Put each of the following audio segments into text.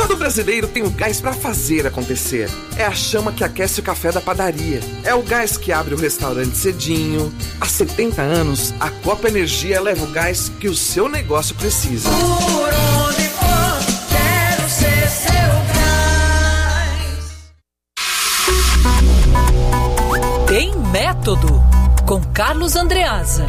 Todo brasileiro tem o gás para fazer acontecer. É a chama que aquece o café da padaria. É o gás que abre o restaurante cedinho. Há 70 anos, a Copa Energia leva o gás que o seu negócio precisa. Por onde for, quero ser seu gás. Tem Método, com Carlos Andreasa.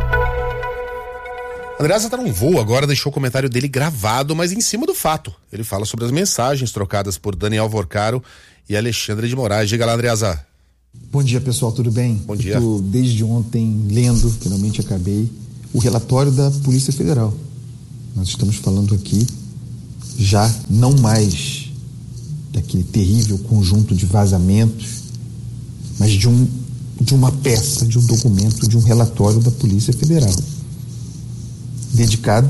Andreasa tá num voo agora, deixou o comentário dele gravado, mas em cima do fato. Ele fala sobre as mensagens trocadas por Daniel Vorcaro e Alexandre de Moraes. Diga lá, Andreasa. Bom dia, pessoal, tudo bem? Bom dia. Eu tô desde ontem lendo, finalmente acabei, o relatório da Polícia Federal. Nós estamos falando aqui já não mais daquele terrível conjunto de vazamentos, mas de uma peça, de um documento, de um relatório da Polícia Federal, dedicado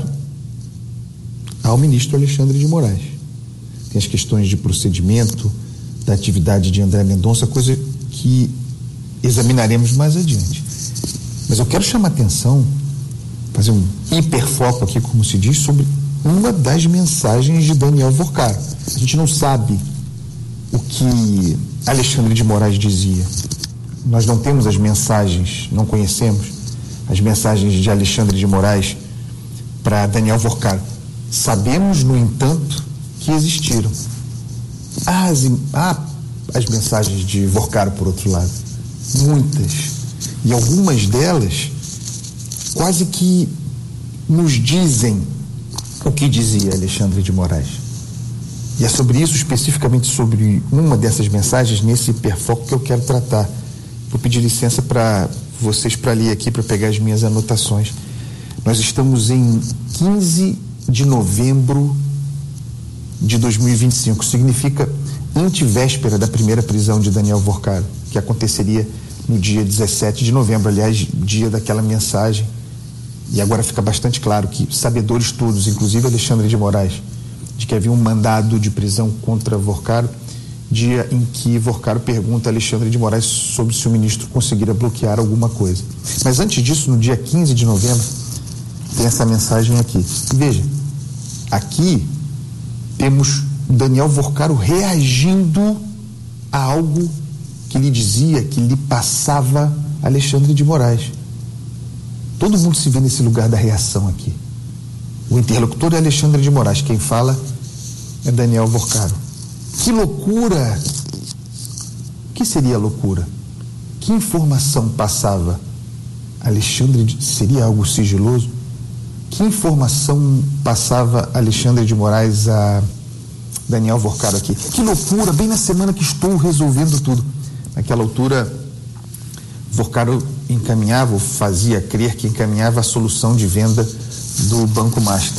ao ministro Alexandre de Moraes. Tem as questões de procedimento, da atividade de André Mendonça, coisa que examinaremos mais adiante. Mas eu quero chamar a atenção, fazer um hiperfoco aqui, como se diz, sobre uma das mensagens de Daniel Vorcaro. A gente não sabe o que Alexandre de Moraes dizia. Nós não temos as mensagens, não conhecemos as mensagens de Alexandre de Moraes para Daniel Vorcaro. Sabemos, no entanto, que existiram. Há as mensagens de Vorcaro, por outro lado, muitas, e algumas delas quase que nos dizem o que dizia Alexandre de Moraes. E é sobre isso, especificamente sobre uma dessas mensagens, nesse hiperfoco, que eu quero tratar. Vou pedir licença para vocês para ler aqui, para pegar as minhas anotações. Nós estamos em 15 de novembro de 2025, significa antevéspera da primeira prisão de Daniel Vorcaro, que aconteceria no dia 17 de novembro, aliás, dia daquela mensagem. E agora fica bastante claro que sabedores todos, inclusive Alexandre de Moraes, de que havia um mandado de prisão contra Vorcaro, dia em que Vorcaro pergunta a Alexandre de Moraes sobre se o ministro conseguira bloquear alguma coisa. Mas antes disso, no dia 15 de novembro, tem essa mensagem aqui. Veja, aqui temos Daniel Vorcaro reagindo a algo que lhe dizia, que lhe passava Alexandre de Moraes. Todo mundo se vê nesse lugar da reação aqui. O interlocutor é Alexandre de Moraes, quem fala é Daniel Vorcaro. Que loucura! O que seria loucura? Que informação passava Alexandre? Seria algo sigiloso? Que informação passava Alexandre de Moraes a Daniel Vorcaro aqui? Que loucura, bem na semana que estou resolvendo tudo. Naquela altura, Vorcaro encaminhava, ou fazia crer que encaminhava a solução de venda do Banco Master.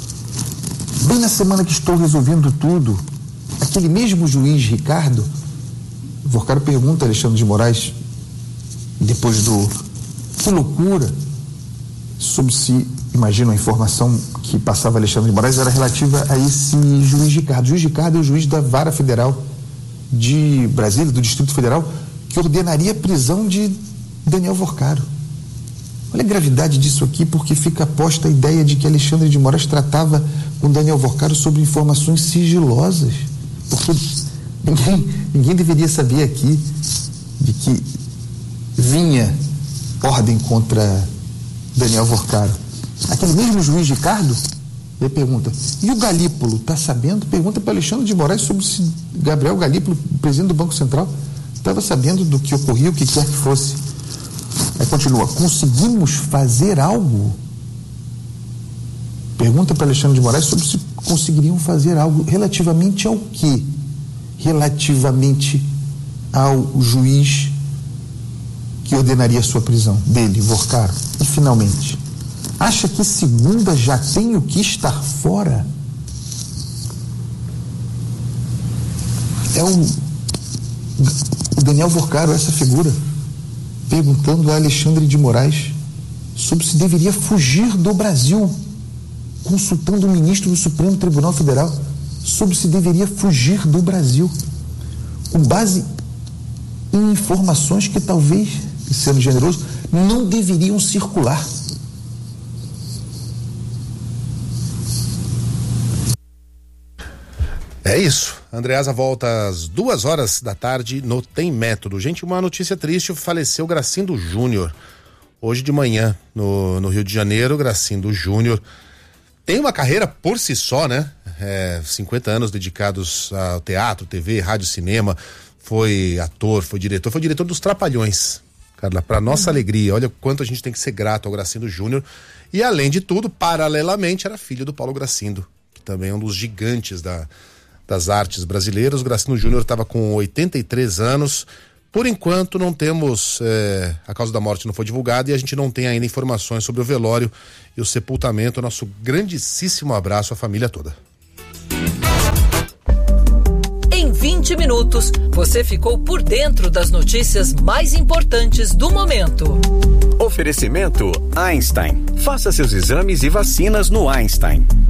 Bem na semana que estou resolvendo tudo, aquele mesmo juiz Ricardo, Vorcaro pergunta a Alexandre de Moraes, depois do que loucura, sobre se, imagina, a informação que passava Alexandre de Moraes era relativa a esse juiz Ricardo. O juiz Ricardo é o juiz da Vara Federal de Brasília, do Distrito Federal, que ordenaria a prisão de Daniel Vorcaro. Olha a gravidade disso aqui, porque fica posta a ideia de que Alexandre de Moraes tratava com Daniel Vorcaro sobre informações sigilosas, porque ninguém deveria saber aqui de que vinha ordem contra Daniel Vorcaro. Aquele mesmo juiz Ricardo, ele pergunta, e o Galípolo, está sabendo? Pergunta para Alexandre de Moraes sobre se Gabriel Galípolo, presidente do Banco Central, estava sabendo do que ocorria, o que quer que fosse. Aí continua, conseguimos fazer algo? Pergunta para Alexandre de Moraes sobre se conseguiriam fazer algo relativamente ao quê? Relativamente ao juiz que ordenaria a sua prisão, dele, Vorcaro. E finalmente, acha que segunda já tem o que estar fora? É o Daniel Vorcaro, essa figura, perguntando a Alexandre de Moraes sobre se deveria fugir do Brasil, consultando o ministro do Supremo Tribunal Federal sobre se deveria fugir do Brasil, com base em informações que talvez, sendo generoso, não deveriam circular. É isso. Andreasa volta às 14h no Tem Método. Gente, uma notícia triste: faleceu Gracindo Júnior. Hoje de manhã, no Rio de Janeiro. Gracindo Júnior tem uma carreira por si só, né? 50 anos dedicados ao teatro, TV, rádio, cinema. Foi ator, foi diretor dos Trapalhões. Carla, pra nossa alegria, olha quanto a gente tem que ser grato ao Gracindo Júnior. E além de tudo, paralelamente, era filho do Paulo Gracindo, que também é um dos gigantes das artes brasileiras. O Gracindo Júnior estava com 83 anos. Por enquanto não temos, a causa da morte não foi divulgada e a gente não tem ainda informações sobre o velório e o sepultamento. Nosso grandíssimo abraço à família toda. Em 20 minutos, você ficou por dentro das notícias mais importantes do momento. Oferecimento Einstein. Faça seus exames e vacinas no Einstein.